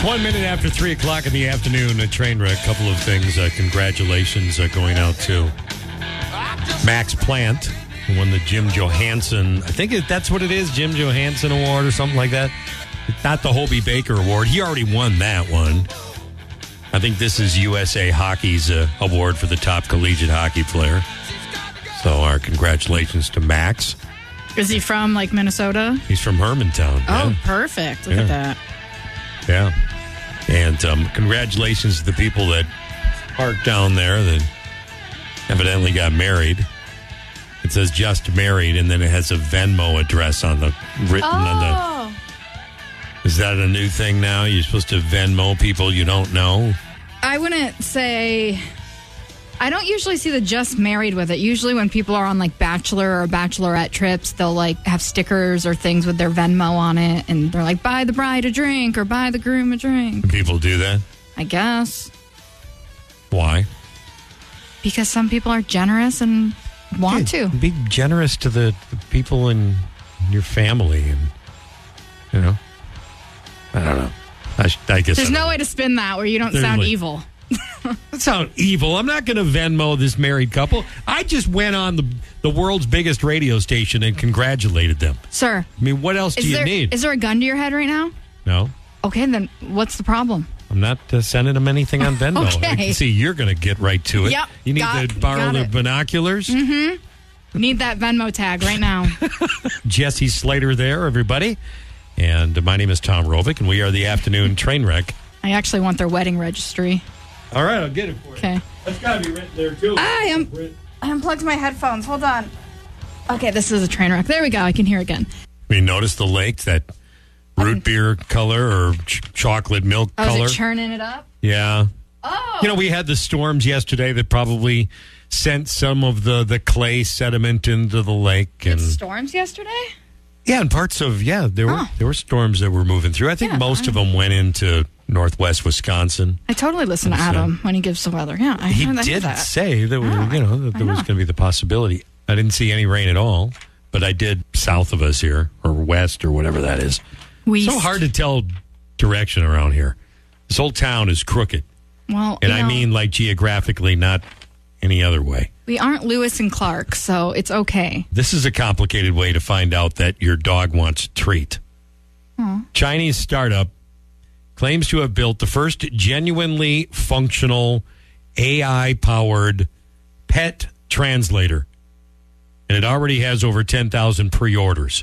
1 minute after 3 o'clock in the afternoon, a train wreck. A couple of things. Congratulations going out to Max Plant, who won the Jim Johansson. I think that's what it is, Jim Johansson Award or something like that. Not the Hobie Baker Award. He already won that one. I think this is USA Hockey's award for the top collegiate hockey player. So our congratulations to Max. Is he from, like, Minnesota? He's from Hermantown. Oh, yeah. perfect. Look at that. Yeah. And congratulations to the people that parked down there that evidently got married. It says just married, and then it has a Venmo address on the on the. Is that a new thing now? You're supposed to Venmo people you don't know? I wouldn't say. I don't usually see the just married with it. Usually when people are on like bachelor or bachelorette trips, they'll like have stickers or things with their Venmo on it. And they're like, buy the bride a drink or buy the groom a drink. People do that? I guess. Why? Because some people are generous and want to. Be generous to the people in your family. And, you know, I don't know. I guess there's no way to spin that where you don't sound evil. That sounds evil. I'm not going to Venmo this married couple. I just went on the world's biggest radio station and congratulated them. Sir. I mean, what else do you need? Is there a gun to your head right now? No. Okay, then what's the problem? I'm not sending them anything on Venmo. Okay. I can see you're going to get right to it. Yep. You need to borrow the binoculars? Mm-hmm. Need that Venmo tag right now. Jesse Slater there, everybody. And my name is Tom Rovick, and we are the Afternoon Train Wreck. I actually want their wedding registry. All right, I'll get it for you. Okay. That's got to be written there, too. I unplugged my headphones. Hold on. Okay, this is a train wreck. There we go. I can hear again. You notice the lake, that root beer color or chocolate milk color? Is it churning it up? Yeah. Oh. You know, we had the storms yesterday that probably sent some of the clay sediment into the lake. And storms yesterday? Yeah, in parts of, there were storms that were moving through. I think most of them went into northwest Wisconsin. I totally listen to Adam when he gives the weather. Yeah, he did say that, that there was going to be the possibility. I didn't see any rain at all, but I did south of us here, or west, or whatever that is. West. So hard to tell direction around here. This whole town is crooked. Well, and I mean like geographically, not any other way. We aren't Lewis and Clark, so it's okay. This is a complicated way to find out that your dog wants a treat. Chinese startup claims to have built the first genuinely functional AI-powered pet translator. And it already has over 10,000 pre-orders.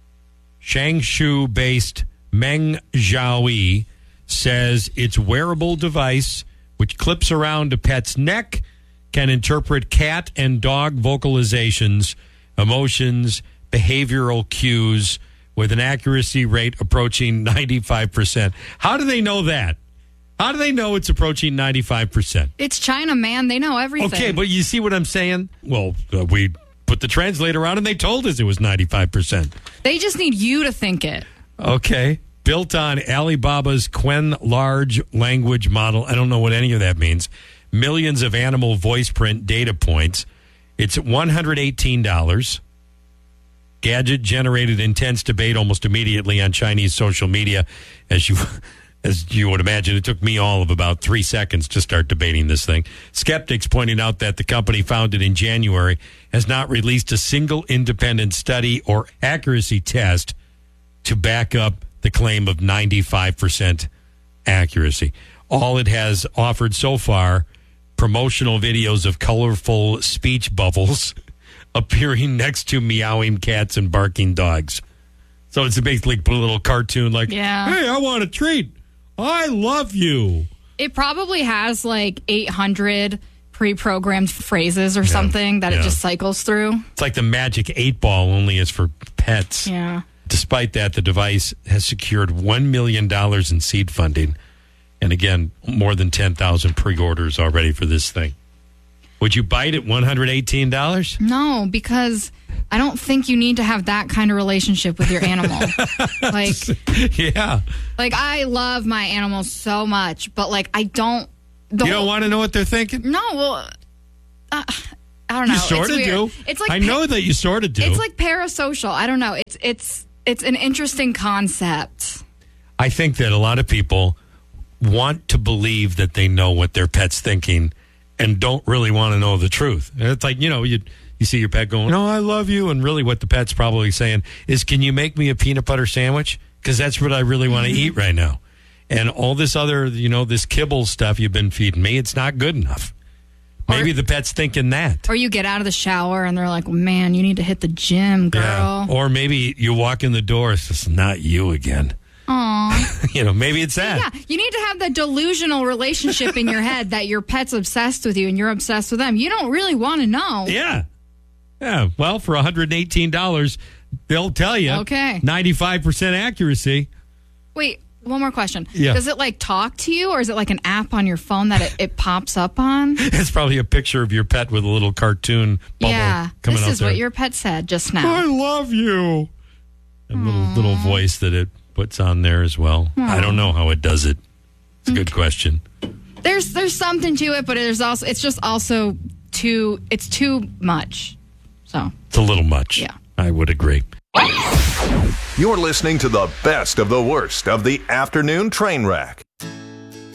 Changshu-based Meng Zhaoyi says its wearable device, which clips around a pet's neck, can interpret cat and dog vocalizations, emotions, behavioral cues with an accuracy rate approaching 95%. How do they know that? How do they know it's approaching 95%? It's China, man. They know everything. Okay, but you see what I'm saying? Well, we put the translator on and they told us it was 95%. They just need you to think it. Okay. Built on Alibaba's Qwen large language model. I don't know what any of that means. Millions of animal voice print data points. It's $118. Gadget generated intense debate almost immediately on Chinese social media. As you would imagine, it took me all of about 3 seconds to start debating this thing. Skeptics pointing out that the company, founded in January, has not released a single independent study or accuracy test to back up the claim of 95% accuracy. All it has offered so far, promotional videos of colorful speech bubbles appearing next to meowing cats and barking dogs. So it's basically put a little cartoon like, hey, I want a treat. I love you. It probably has like 800 pre-programmed phrases or something that it just cycles through. It's like the Magic 8-Ball, only is for pets. Yeah. Despite that, the device has secured $1 million in seed funding. And again, more than 10,000 pre-orders already for this thing. Would you bite at $118? No, because I don't think you need to have that kind of relationship with your animal. Like I love my animals so much, but like I don't. You don't want to know what they're thinking? No, well, I don't know. You sort of do. It's like I know that you sort of do. It's like parasocial. I don't know. It's an interesting concept. I think that a lot of people want to believe that they know what their pet's thinking and don't really want to know the truth. And it's like, you see your pet going, "No, I love you." And really what the pet's probably saying is, "Can you make me a peanut butter sandwich? Because that's what I really want to eat right now." And all this other, this kibble stuff you've been feeding me, it's not good enough. Maybe the pet's thinking that. Or you get out of the shower and they're like, "Man, you need to hit the gym, girl." Yeah. Or maybe you walk in the door, it's just not you again. Aww. Maybe it's that. Yeah, you need to have the delusional relationship in your head that your pet's obsessed with you and you're obsessed with them. You don't really want to know. Yeah. Yeah. Well, for $118, they'll tell you. Okay. 95% accuracy. Wait, one more question. Yeah. Does it talk to you, or is it like an app on your phone that it pops up on? It's probably a picture of your pet with a little cartoon bubble coming out this is there. what your pet said just now. I love you. And little voice that it puts on there as well. I don't know how it does it. It's a good question. There's something to it, but it's just also too much. So it's a little much. Yeah. I would agree. You're listening to the best of the worst of the afternoon train wreck.